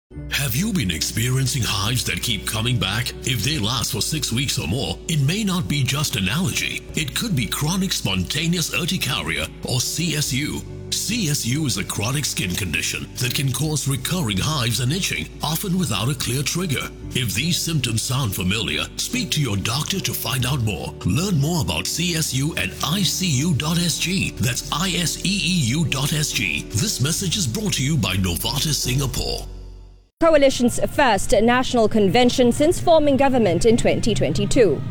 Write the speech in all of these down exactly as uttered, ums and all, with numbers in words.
Have you been experiencing hives that keep coming back? If they last for six weeks or more, it may not be just an allergy. It could be chronic spontaneous urticaria or C S U. C S U is a chronic skin condition that can cause recurring hives and itching, often without a clear trigger. If these symptoms sound familiar, speak to your doctor to find out more. Learn more about C S U at I C U dot S G. That's I S E E U dot S G. This message is brought to you by Novartis Singapore. Coalition's first national convention since forming government in twenty twenty-two.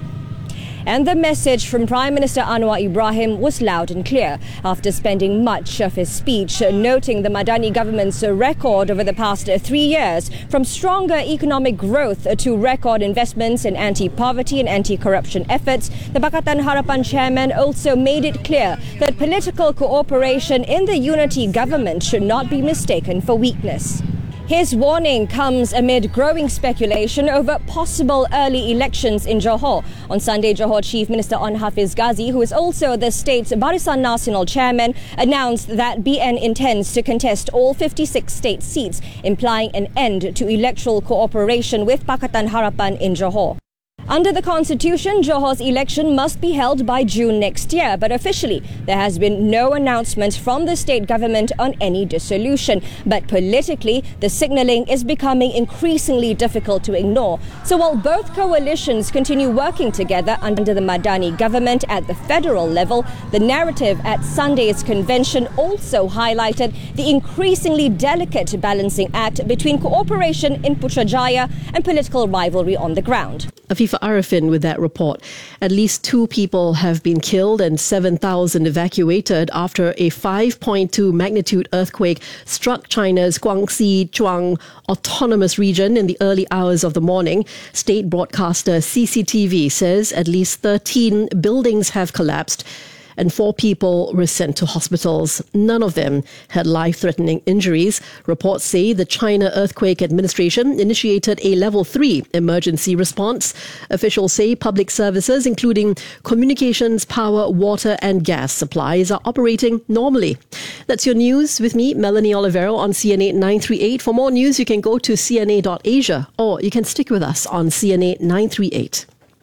And the message from Prime Minister Anwar Ibrahim was loud and clear after spending much of his speech noting the Madani government's record over the past three years, from stronger economic growth to record investments in anti-poverty and anti-corruption efforts. The Pakatan Harapan chairman also made it clear that political cooperation in the unity government should not be mistaken for weakness. His warning comes amid growing speculation over possible early elections in Johor. On Sunday, Johor Chief Minister Onn Hafiz Ghazi, who is also the state's Barisan Nasional chairman, announced that B N intends to contest all fifty-six state seats, implying an end to electoral cooperation with Pakatan Harapan in Johor. Under the Constitution, Johor's election must be held by June next year, but officially there has been no announcement from the state government on any dissolution. But politically, the signalling is becoming increasingly difficult to ignore. So while both coalitions continue working together under the Madani government at the federal level, the narrative at Sunday's convention also highlighted the increasingly delicate balancing act between cooperation in Putrajaya and political rivalry on the ground. Afifa Arifin with that report. At least two people have been killed and seven thousand evacuated after a five point two magnitude earthquake struck China's Guangxi Zhuang Autonomous Region in the early hours of the morning. State broadcaster C C T V says at least thirteen buildings have collapsed and four people were sent to hospitals. None of them had life-threatening injuries. Reports say the China Earthquake Administration initiated a level three emergency response. Officials say public services, including communications, power, water and gas supplies, are operating normally. That's your news with me, Melanie Olivero, on C N A nine three eight. For more news, you can go to C N A dot asia or you can stick with us on C N A nine three eight.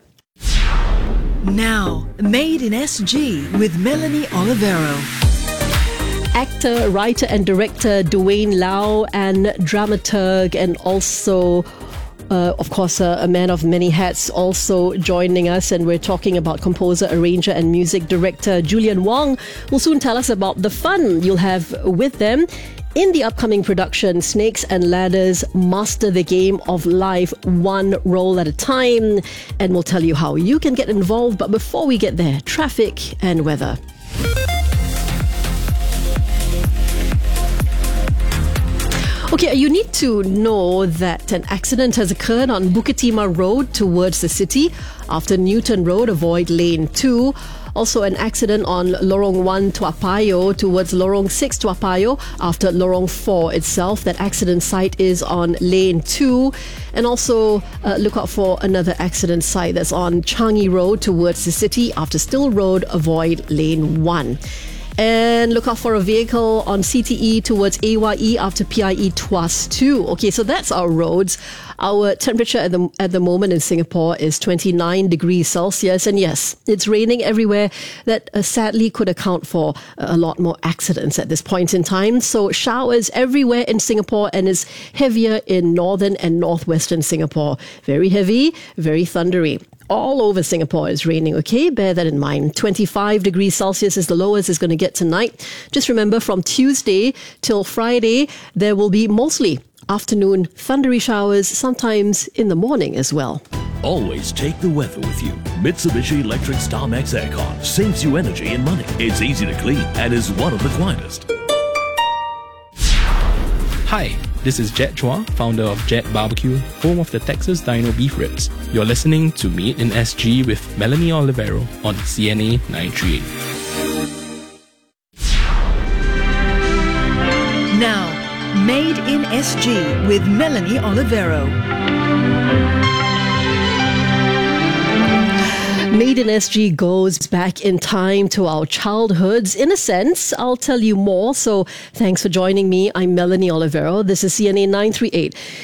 Now, Made in S G with Melanie Olivero. Actor, writer and director Dwayne Lau and dramaturg and also Uh, of course, uh, a man of many hats also joining us, and we're talking about composer, arranger and music director Julian Wong will soon tell us about the fun you'll have with them in the upcoming production Snakes and Ladders Master the Game of Life one role at a time, and we'll tell you how you can get involved. But before we get there, traffic and weather. Okay, you need to know that an accident has occurred on Bukit Timah Road towards the city. After Newton Road, avoid lane two. Also an accident on Lorong one Tua Payoh towards Lorong six Tua Payoh after Lorong four itself. That accident site is on lane two. And also uh, look out for another accident site that's on Changi Road towards the city. After Still Road, avoid lane one. And look out for a vehicle on C T E towards A Y E after P I E Tuas two. Okay, so that's our roads. Our temperature at the at the moment in Singapore is twenty-nine degrees Celsius. And yes, it's raining everywhere. That uh, sadly could account for a lot more accidents at this point in time. So showers everywhere in Singapore, and is heavier in northern and northwestern Singapore. Very heavy, very thundery. All over Singapore is raining, okay? Bear that in mind. twenty-five degrees Celsius is the lowest it's going to get tonight. Just remember, from Tuesday till Friday, there will be mostly afternoon thundery showers, sometimes in the morning as well. Always take the weather with you. Mitsubishi Electric StarMax Aircon saves you energy and money. It's easy to clean and is one of the quietest. Hi, this is Jet Chua, founder of Jet Barbecue, home of the Texas Dino Beef Ribs. You're listening to Made in S G with Melanie Olivero on C N A nine three eight. Now, Made in S G with Melanie Olivero. Made in S G goes back in time to our childhoods. In a sense, I'll tell you more. So thanks for joining me. I'm Melanie Olivero. This is C N A nine three eight.